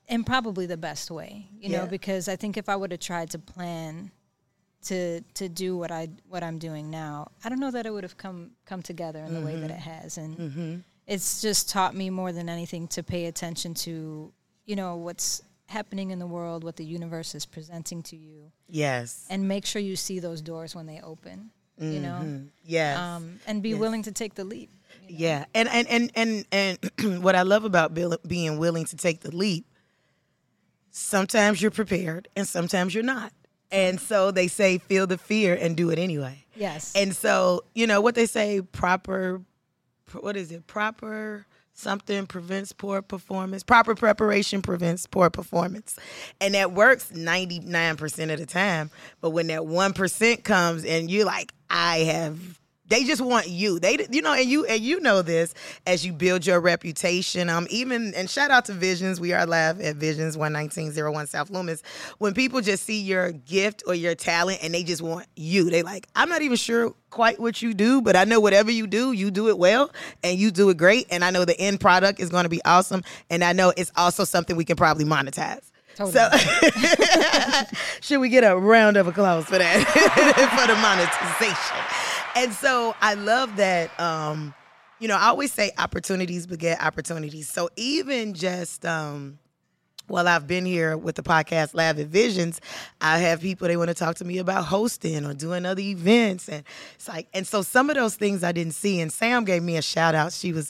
in probably the best way, you know, because I think if I would have tried to plan to do what I'm doing now, I don't know that it would have come together in the way that it has. And it's just taught me more than anything to pay attention to, you know, what's happening in the world, what the universe is presenting to you. Yes. And make sure you see those doors when they open, you know? Yes. And be willing to take the leap. You know? Yeah. And what I love about being willing to take the leap, sometimes you're prepared and sometimes you're not. And so they say, feel the fear and do it anyway. Yes. And so, you know, what they say, proper something prevents poor performance. Proper preparation prevents poor performance. And that works 99% of the time. But when that 1% comes and you're like, they just want you. You know, and you know this as you build your reputation. And shout out to Visions. We are live at Visions 11901 South Loomis. When people just see your gift or your talent and they just want you, they like, I'm not even sure quite what you do, but I know whatever you do it well and you do it great. And I know the end product is going to be awesome. And I know it's also something we can probably monetize. Totally. So should we get a round of applause for that, for the monetization? And so I love that, you know, I always say opportunities beget opportunities. So even just while I've been here with the podcast Live at Visions, I have people, they want to talk to me about hosting or doing other events. And it's like, and so some of those things I didn't see. And Sam gave me a shout out. She was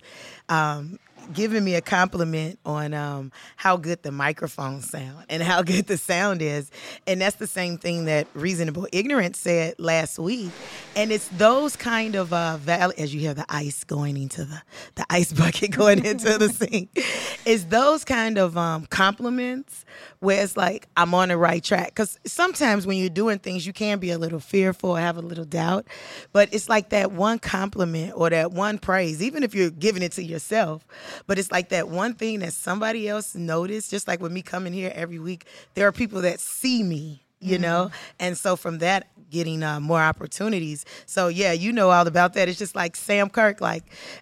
giving me a compliment on how good the microphones sound and how good the sound is. And that's the same thing that Reasonable Ignorance said last week. And it's those kind of, as you hear the ice going into the ice bucket going into the sink, it's those kind of compliments where it's like, I'm on the right track. Because sometimes when you're doing things, you can be a little fearful, have a little doubt. But it's like that one compliment or that one praise, even if you're giving it to yourself, but it's like that one thing that somebody else noticed, just like with me coming here every week, there are people that see me, you know? And so from that, getting more opportunities. So yeah, you know all about that. It's just like Sam Kirk, like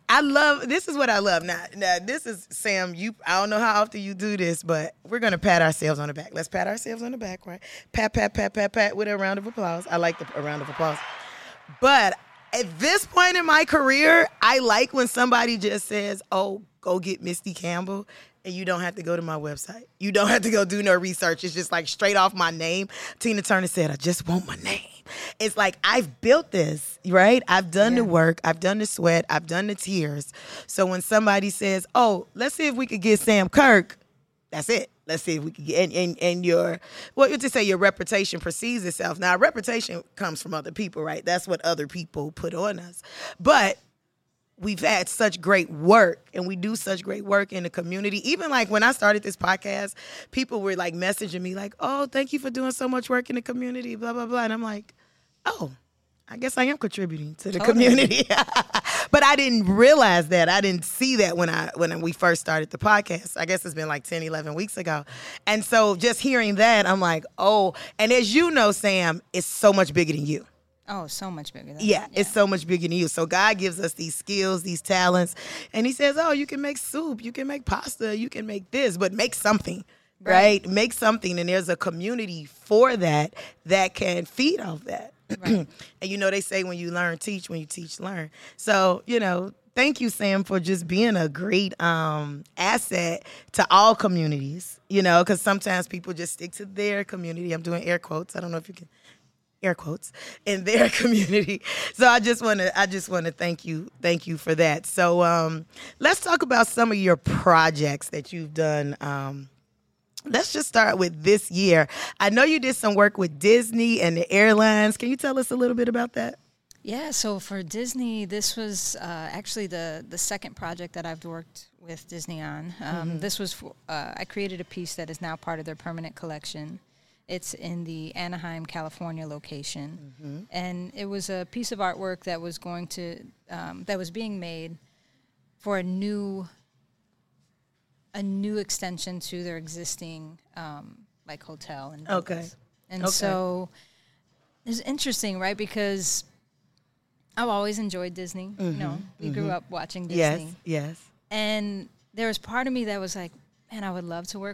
this is what I love. Now this is Sam, I don't know how often you do this, but we're going to pat ourselves on the back. Let's pat ourselves on the back, right? Pat, pat, pat, pat, pat with a round of applause. I like a round of applause. But at this point in my career, I like when somebody just says, oh, go get Misty Campbell, and you don't have to go to my website. You don't have to go do no research. It's just like straight off my name. Tina Turner said, I just want my name. It's like, I've built this, right? I've done the work. I've done the sweat. I've done the tears. So when somebody says, oh, let's see if we could get Sam Kirk, that's it. Let's see if we can get, and your reputation precedes itself. Now, reputation comes from other people, right? That's what other people put on us. But we've had such great work, and we do such great work in the community. Even like when I started this podcast, people were like messaging me like, oh, thank you for doing so much work in the community, blah, blah, blah. And I'm like, oh, I guess I am contributing to the community. But I didn't realize that. I didn't see that when we first started the podcast. I guess it's been like 10, 11 weeks ago. And so just hearing that, I'm like, oh, and as you know, Sam, it's so much bigger than you. Oh, so much bigger than yeah, it's so much bigger than you. So God gives us these skills, these talents, and he says, oh, you can make soup, you can make pasta, you can make this, but make something, right? Make something, and there's a community for that can feed off that. Right. And you know, they say when you learn, teach, when you teach, learn. So, you know, thank you, Sam, for just being a great asset to all communities, you know, because sometimes people just stick to their community. I'm doing air quotes. I don't know if you can air quotes in their community. So I just want to thank you for that. So let's talk about some of your projects that you've done. Let's just start with this year. I know you did some work with Disney and the airlines. Can you tell us a little bit about that? Yeah, so for Disney, this was actually the second project that I've worked with Disney on. This was, I created a piece that is now part of their permanent collection. It's in the Anaheim, California location. And it was a piece of artwork that was that was being made for a new extension to their existing like hotel and buildings. And so it's interesting, right? Because I've always enjoyed Disney. You know, we grew up watching Disney. Yes. And there was part of me that was like, man, I would love to work